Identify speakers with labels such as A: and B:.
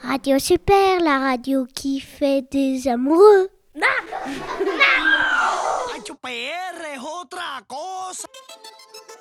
A: Radio Super, la radio qui fait des amoureux.
B: ¡Ay, PR es otra cosa!